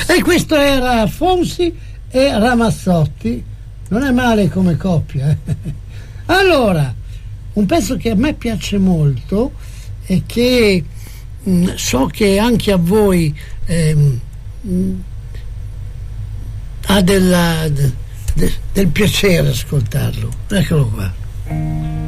E questo era Fonsi e Ramazzotti, non è male come coppia. Allora, un pezzo che a me piace molto e che so che anche a voi ha del piacere ascoltarlo. Eccolo qua.